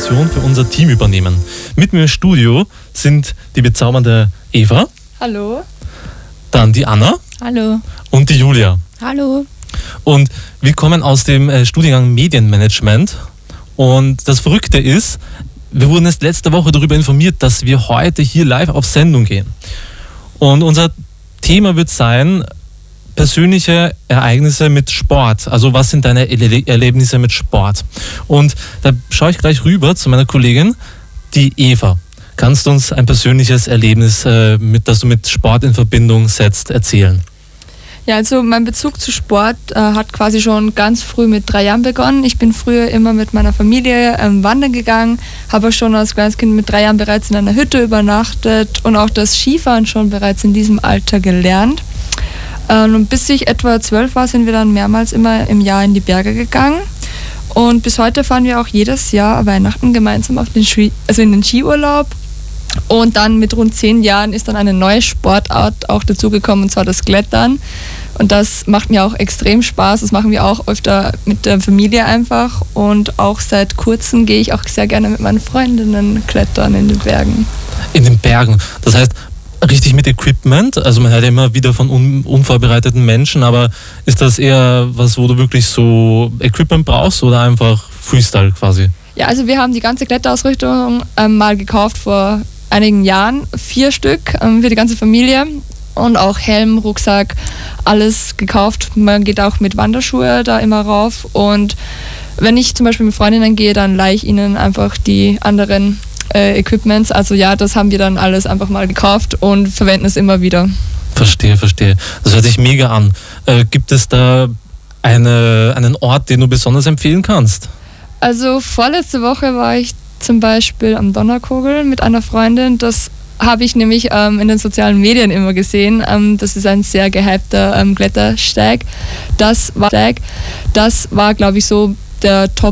Moderation für unser Team übernehmen. Mit mir im Studio sind die bezaubernde Eva. Hallo. Dann die Anna. Hallo. Und die Julia. Hallo. Und wir kommen aus dem Studiengang Medienmanagement. Und das Verrückte ist, wir wurden erst letzte Woche darüber informiert, dass wir heute hier live auf Sendung gehen. Und unser Thema wird sein, persönliche Ereignisse mit Sport. Also was sind deine Erlebnisse mit Sport? Und da schaue ich gleich rüber zu meiner Kollegin, die Eva. Kannst du uns ein persönliches Erlebnis, das du mit Sport in Verbindung setzt, erzählen? Ja, also mein Bezug zu Sport hat quasi schon ganz früh mit 3 Jahren begonnen. Ich bin früher immer mit meiner Familie wandern gegangen, habe schon als kleines Kind mit 3 Jahren bereits in einer Hütte übernachtet und auch das Skifahren schon bereits in diesem Alter gelernt. Und bis ich etwa 12 war, sind wir dann mehrmals immer im Jahr in die Berge gegangen. Und bis heute fahren wir auch jedes Jahr Weihnachten gemeinsam auf in den Skiurlaub. Und dann mit rund 10 Jahren ist dann eine neue Sportart auch dazugekommen, und zwar das Klettern. Und das macht mir auch extrem Spaß. Das machen wir auch öfter mit der Familie einfach. Und auch seit kurzem gehe ich auch sehr gerne mit meinen Freundinnen klettern in den Bergen. In den Bergen. Das heißt, richtig mit Equipment? Also man hört ja immer wieder von unvorbereiteten Menschen, aber ist das eher was, wo du wirklich so Equipment brauchst oder einfach Freestyle quasi? Ja, also wir haben die ganze Kletterausrüstung mal gekauft vor einigen Jahren, 4 Stück für die ganze Familie und auch Helm, Rucksack, alles gekauft. Man geht auch mit Wanderschuhe da immer rauf und wenn ich zum Beispiel mit Freundinnen gehe, dann leihe ich ihnen einfach die anderen Equipments. Also ja, das haben wir dann alles einfach mal gekauft und verwenden es immer wieder. Verstehe. Das hört sich mega an. Gibt es da einen Ort, den du besonders empfehlen kannst? Also vorletzte Woche war ich zum Beispiel am Donnerkogel mit einer Freundin. Das habe ich nämlich in den sozialen Medien immer gesehen. Das ist ein sehr gehypter Klettersteig. Das war, glaube ich, so der Top